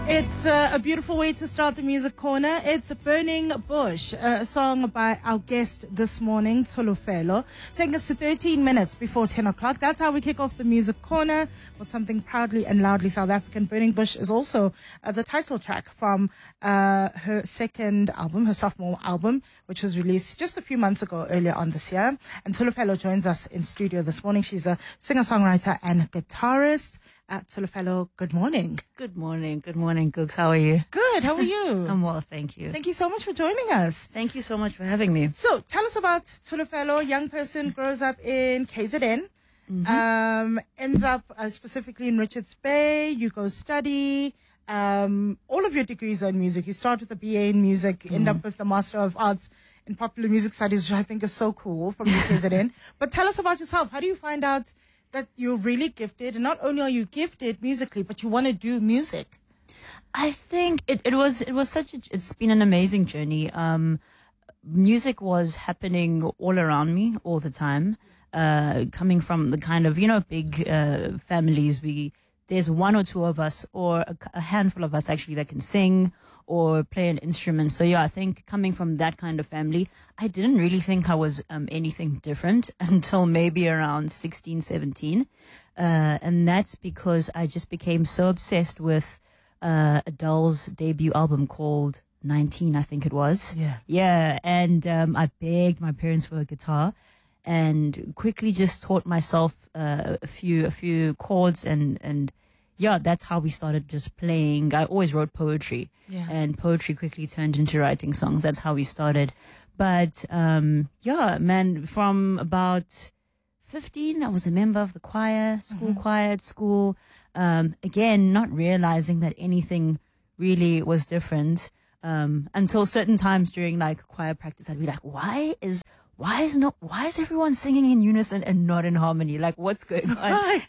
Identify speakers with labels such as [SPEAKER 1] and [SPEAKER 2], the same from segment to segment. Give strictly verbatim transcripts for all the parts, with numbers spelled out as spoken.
[SPEAKER 1] It's uh, a beautiful way to start the music corner. It's Burning Bush, a song by our guest this morning, Tsholofelo. Taking us to thirteen minutes before ten o'clock. That's how we kick off the music corner with something proudly and loudly South African. Burning Bush is also uh, the title track from uh, her second album, her sophomore album, which was released just a few months ago, earlier on this year. And Tsholofelo joins us in studio this morning. She's a singer-songwriter and guitarist. Uh, Tsholofelo, good morning.
[SPEAKER 2] Good morning. Good morning, Googs. How are you?
[SPEAKER 1] Good. How are you?
[SPEAKER 2] I'm well, thank you.
[SPEAKER 1] Thank you so much for joining us.
[SPEAKER 2] Thank you so much for having me.
[SPEAKER 1] So, tell us about Tsholofelo. Young person, grows up in K Z N, mm-hmm. um, ends up uh, specifically in Richards Bay. You go study. Um, all of your degrees are in music. You start with a B A in music, mm-hmm. end up with a Master of Arts in Popular Music Studies, which I think is so cool from K Z N. But tell us about yourself. How do you find out that you're really gifted, and not only are you gifted musically, but you want to do music?
[SPEAKER 2] I think it, it was it was such a it's been an amazing journey. Um, music was happening all around me all the time. Uh, coming from the kind of you know big uh, families, we there's one or two of us, or a, a handful of us actually that can sing or play an instrument. So yeah, I think coming from that kind of family, I didn't really think I was um, anything different until maybe around sixteen, seventeen. Uh, and that's because I just became so obsessed with uh, Adele's debut album called nineteen, I think it was.
[SPEAKER 1] Yeah.
[SPEAKER 2] Yeah. And um, I begged my parents for a guitar and quickly just taught myself uh, a few, a few chords and, and, yeah, that's how we started just playing. I always wrote poetry,
[SPEAKER 1] yeah.
[SPEAKER 2] and poetry quickly turned into writing songs. That's how we started. But, um, yeah, man, from about fifteen, I was a member of the choir, school mm-hmm. choir at school. Um, again, not realizing that anything really was different, um, until certain times during like choir practice, I'd be like, why is Why is not? Why is everyone singing in unison and not in harmony? Like, what's going on?
[SPEAKER 1] Right.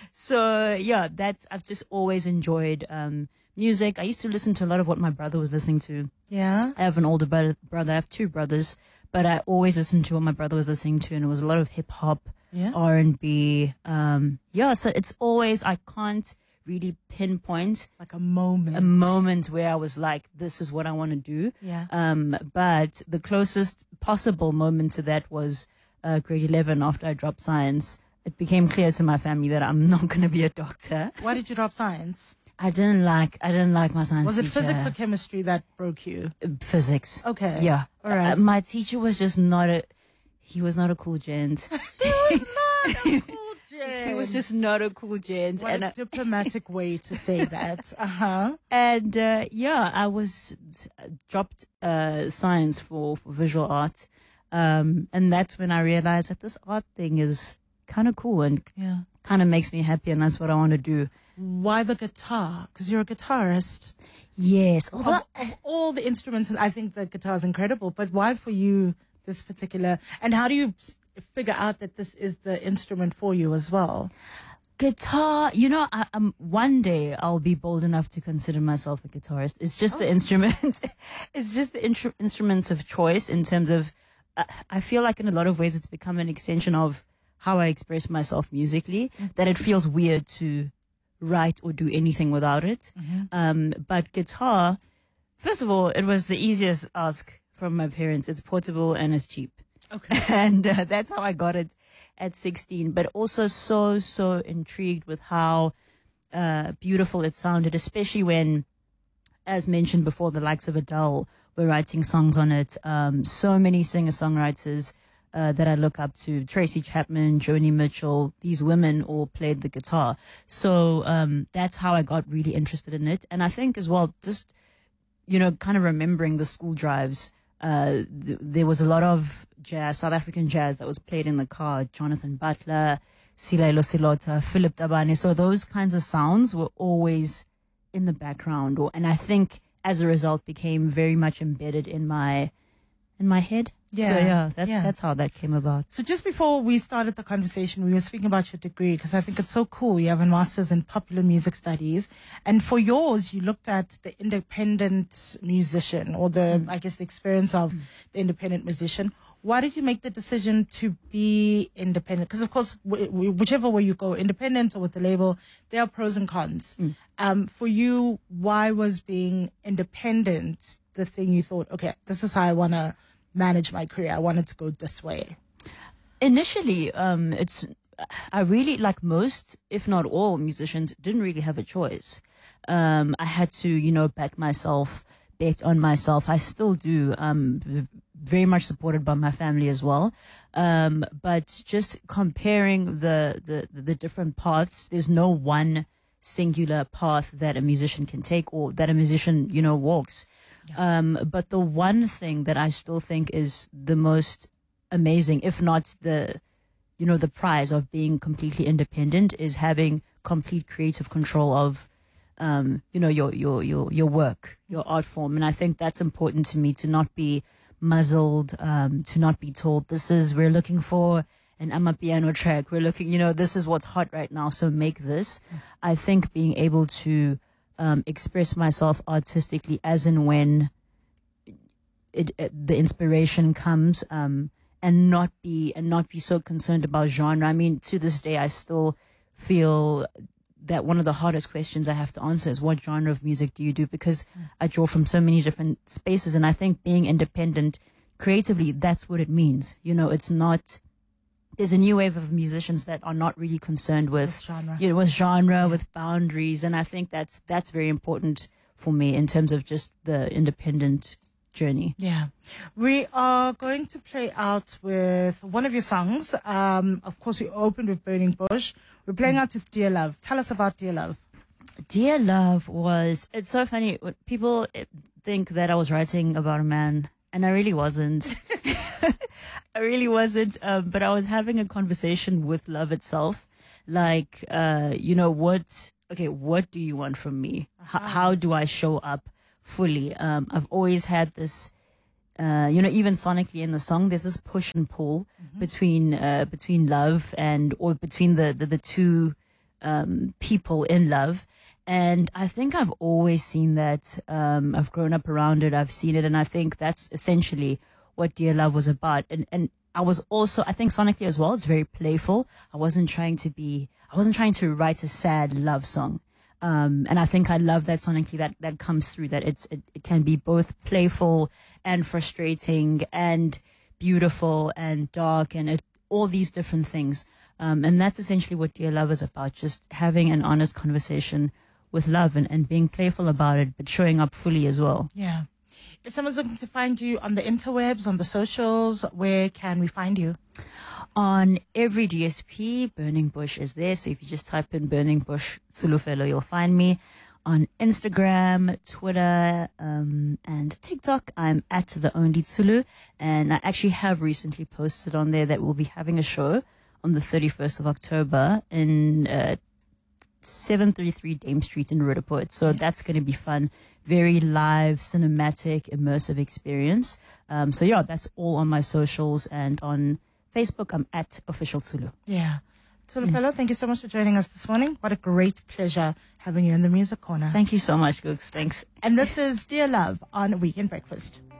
[SPEAKER 2] So yeah, that's I've just always enjoyed um, music. I used to listen to a lot of what my brother was listening to.
[SPEAKER 1] Yeah.
[SPEAKER 2] I have an older brother. brother. I have two brothers, but I always listened to what my brother was listening to, and it was a lot of hip hop,
[SPEAKER 1] yeah.
[SPEAKER 2] R and B. Um, yeah, so it's always I can't really pinpoint
[SPEAKER 1] like a moment,
[SPEAKER 2] a moment where I was like, this is what I want to do.
[SPEAKER 1] Yeah.
[SPEAKER 2] Um, but the closest possible moment to that was uh, grade eleven after I dropped science. It became clear to my family that I'm not going to be a doctor.
[SPEAKER 1] Why did you drop science?
[SPEAKER 2] I didn't like, I didn't like my science
[SPEAKER 1] Was it
[SPEAKER 2] teacher.
[SPEAKER 1] physics or chemistry that broke you?
[SPEAKER 2] Uh, physics.
[SPEAKER 1] Okay.
[SPEAKER 2] Yeah.
[SPEAKER 1] All right.
[SPEAKER 2] Uh, my teacher was just not a, he was not a cool gent.
[SPEAKER 1] He was not a cool gent.
[SPEAKER 2] He was just not a cool gent.
[SPEAKER 1] What
[SPEAKER 2] and
[SPEAKER 1] a
[SPEAKER 2] I,
[SPEAKER 1] diplomatic way to say that. Uh-huh.
[SPEAKER 2] And uh, yeah, I was uh, dropped uh, science for, for visual art. Um, and that's when I realized that this art thing is kind of cool and
[SPEAKER 1] yeah.
[SPEAKER 2] kind of makes me happy, and that's what I want to do.
[SPEAKER 1] Why the guitar? Because you're a guitarist.
[SPEAKER 2] Yes.
[SPEAKER 1] Of, of all the instruments, I think the guitar is incredible, but why for you this particular, and how do you figure out that this is the instrument for you as well?
[SPEAKER 2] Guitar, you know, I, um, one day I'll be bold enough to consider myself a guitarist. It's just oh. the instrument. It's just the intru- instruments of choice in terms of, uh, I feel like in a lot of ways it's become an extension of how I express myself musically, mm-hmm. that it feels weird to write or do anything without it.
[SPEAKER 1] Mm-hmm.
[SPEAKER 2] Um, but guitar, first of all, it was the easiest ask from my parents. It's portable and it's cheap.
[SPEAKER 1] Okay.
[SPEAKER 2] And uh, that's how I got it at sixteen, but also so, so intrigued with how uh, beautiful it sounded, especially when, as mentioned before, the likes of Adele were writing songs on it. Um, so many singer-songwriters uh, that I look up to, Tracy Chapman, Joni Mitchell, these women all played the guitar. So um, that's how I got really interested in it. And I think as well, just, you know, kind of remembering the school drives, Uh, th- there was a lot of jazz, South African jazz that was played in the car. Jonathan Butler, Silelo Silota, Philip Tabane. So those kinds of sounds were always in the background, or, and I think as a result became very much embedded in my in my head.
[SPEAKER 1] Yeah.
[SPEAKER 2] So yeah, that,
[SPEAKER 1] yeah.
[SPEAKER 2] that's how that came about.
[SPEAKER 1] So just before we started the conversation, we were speaking about your degree, because I think it's so cool. You have a master's in popular music studies. And for yours, you looked at the independent musician, or the, mm. I guess, the experience of mm. the independent musician. why did you make the decision to be independent? Because, of course, w- w- whichever way you go, independent or with the label, there are pros and cons. Mm. Um, for you, why was being independent the thing you thought, okay, this is how I want to manage my career. I wanted to go this way.
[SPEAKER 2] Initially, um, it's I really, like most, if not all musicians, didn't really have a choice. Um, I had to, you know, back myself, bet on myself. I still do. Um, very much supported by my family as well. Um, but just comparing the, the, the different paths, there's no one singular path that a musician can take or that a musician, you know, walks. Yeah. Um, but the one thing that I still think is the most amazing, if not the, you know, the prize of being completely independent, is having complete creative control of, um, you know, your, your, your, your work, your art form. And I think that's important to me, to not be muzzled, um, to not be told, this is, we're looking for an amapiano track. We're looking, you know, this is what's hot right now, so make this. Mm. I think being able to, um, express myself artistically as and when it, it the inspiration comes, um, and not be, and not be so concerned about genre. I mean, to this day, I still feel that one of the hardest questions I have to answer is, what genre of music do you do? Because mm. I draw from so many different spaces, and I think being independent creatively, that's what it means. You know, it's not, there's a new wave of musicians that are not really concerned with,
[SPEAKER 1] with genre,
[SPEAKER 2] you know, with genre, yeah. with boundaries. And I think that's, that's very important for me in terms of just the independent journey.
[SPEAKER 1] Yeah. We are going to play out with one of your songs. Um, of course, we opened with Burning Bush. We're playing out with Dear Love. Tell us about Dear Love.
[SPEAKER 2] Dear Love was, it's so funny. People think that I was writing about a man, and I really wasn't. I really wasn't. Um, but I was having a conversation with love itself. Like, uh, you know, what, okay, what do you want from me? Uh-huh. H- how do I show up fully? Um, I've always had this, uh, you know, even sonically in the song, there's this push and pull mm-hmm. between, uh, between love and, or between the, the, the two, um, people in love. And I think I've always seen that. Um, I've grown up around it. I've seen it. And I think that's essentially what Dear Love was about. And, and I was also, I think sonically as well, it's very playful. I wasn't trying to be, I wasn't trying to write a sad love song. Um, and I think I love that sonically, that, that comes through, that it's, it, it can be both playful and frustrating and beautiful and dark and it, all these different things. Um, and that's essentially what Dear Love is about, just having an honest conversation with love and, and being playful about it, but showing up fully as well.
[SPEAKER 1] Yeah. If someone's looking to find you on the interwebs, on the socials, where can we find you?
[SPEAKER 2] On every D S P, Burning Bush is there. So if you just type in Burning Bush Tsholofelo, you'll find me. On Instagram, Twitter, um, and TikTok, I'm at The Only Tsulu. And I actually have recently posted on there that we'll be having a show on the thirty-first of October in uh, seven thirty-three Dame Street in Roodepoort. So yeah. That's going to be fun. Very live, cinematic, immersive experience. Um, so yeah, that's all on my socials, and on Facebook, I'm at Official Tsulu.
[SPEAKER 1] Yeah. Tsholofelo, mm. thank you so much for joining us this morning. What a great pleasure having you in the Music Corner.
[SPEAKER 2] Thank you so much, Gooks. Thanks.
[SPEAKER 1] And this is Dear Love on Weekend Breakfast.